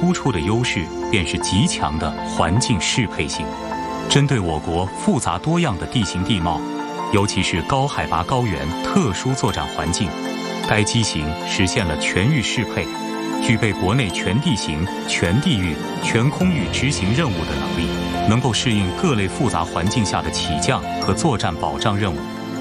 突出的优势便是极强的环境适配性。针对我国复杂多样的地形地貌，尤其是高海拔高原特殊作战环境，该机型实现了全域适配，具备国内全地形、全地域、全空域执行任务的能力，能够适应各类复杂环境下的起降和作战保障任务。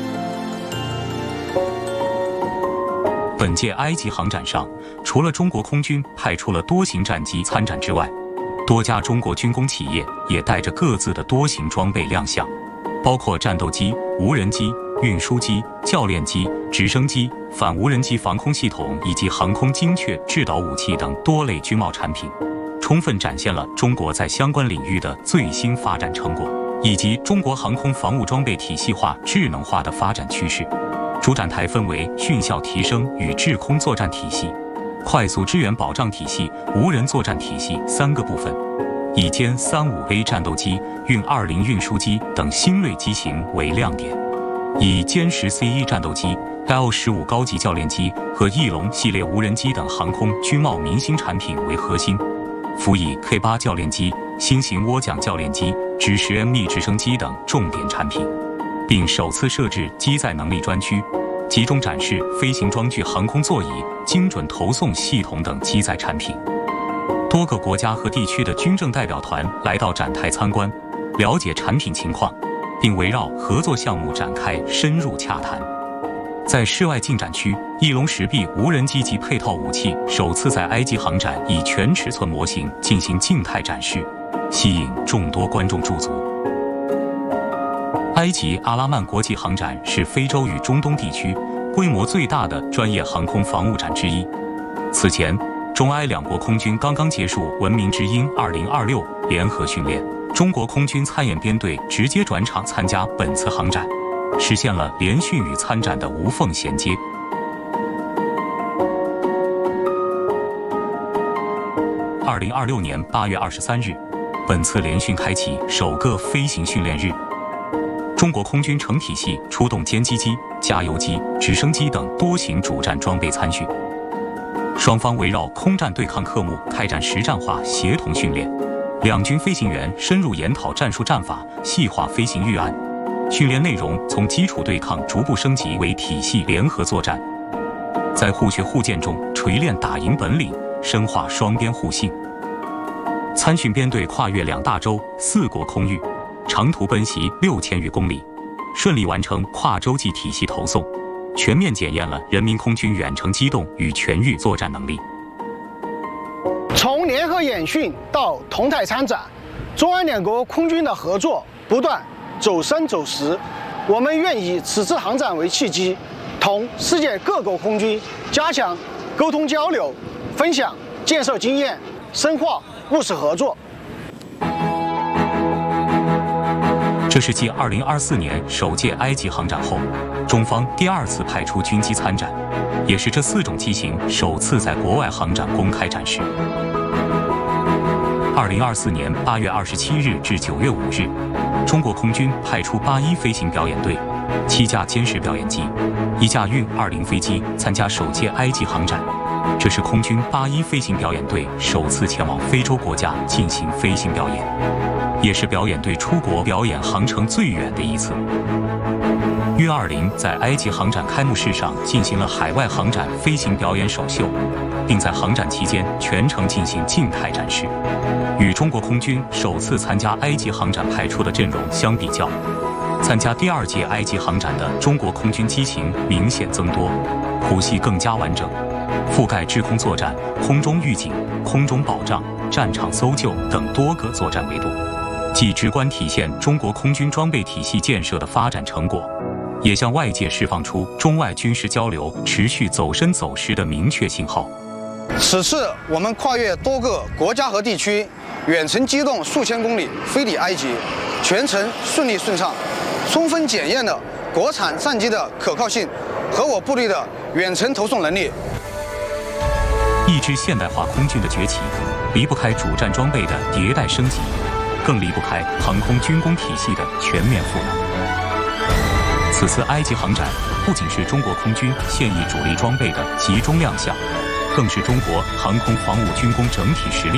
本届埃及航展上，除了中国空军派出了多型战机参展之外，多家中国军工企业也带着各自的多型装备亮相，包括战斗机、无人机、运输机、教练机、直升机、反无人机防空系统以及航空精确制导武器等多类军贸产品，充分展现了中国在相关领域的最新发展成果，以及中国航空防务装备体系化、智能化的发展趋势。主展台分为训效提升与制空作战体系、快速支援保障体系、无人作战体系3个部分，以歼35A 战斗机、运20运输机等新锐机型为亮点，以歼10C1 战斗机、L15高级教练机和翼龙系列无人机等航空军贸明星产品为核心，辅以 K8 教练机、新型涡桨教练机、直10M 逆直升机等重点产品，并首次设置机载能力专区，集中展示飞行装具航空座椅、精准投送系统等机载产品。多个国家和地区的军政代表团来到展台参观，了解产品情况，并围绕合作项目展开深入洽谈。在室外进展区，翼龙10B 无人机及配套武器首次在埃及航展以全尺寸模型进行静态展示，吸引众多观众驻足。埃及阿拉曼国际航展是非洲与中东地区规模最大的专业航空防务展之一。此前，中埃两国空军刚刚结束文明之鹰2026联合训练，中国空军参演编队直接转场参加本次航展，实现了联训与参展的无缝衔接。2026年8月23日，本次联训开启首个飞行训练日。中国空军成体系出动歼击机、加油机、直升机等多型主战装备参训，双方围绕空战对抗科目开展实战化协同训练，两军飞行员深入研讨战术战法，细化飞行预案。训练内容从基础对抗逐步升级为体系联合作战，在互学互鉴中锤炼打赢本领，深化双边互信。参训编队跨越2大洲、4国空域，长途奔袭6000余公里，顺利完成跨洲际体系投送，全面检验了人民空军远程机动与全域作战能力。 从联合演训到同台参展，中埃两国空军的合作不断走深走实。我们愿以此次航展为契机，同世界各国空军加强沟通交流，分享建设经验，深化务实合作。 这是继2024年首届埃及航展后，中方第2次派出军机参展，也是这4种机型首次在国外航展公开展示。2024年8月27日至9月5日，中国空军派出81飞行表演队、7架歼10表演机、1架运20飞机参加首届埃及航展。这是空军81飞行表演队首次前往非洲国家进行飞行表演，也是表演队出国表演航程最远的一次。运20在埃及航展开幕式上进行了海外航展飞行表演首秀，并在航展期间全程进行静态展示。与中国空军首次参加埃及航展派出的阵容相比较，参加第2届埃及航展的中国空军机型明显增多，谱系更加完整，覆盖制空作战、空中预警、空中保障、战场搜救等多个作战维度，既直观体现中国空军装备体系建设的发展成果，也向外界释放出中外军事交流持续走深走实的明确信号。 此次我们跨越多个国家和地区，远程机动数千公里飞抵埃及，全程顺利顺畅，充分检验了国产战机的可靠性和我部队的远程投送能力。 一支现代化空军的崛起，离不开主战装备的迭代升级，更离不开航空军工体系的全面赋能。此次埃及航展不仅是中国空军现役主力装备的集中亮相，更是中国航空防务军工整体实力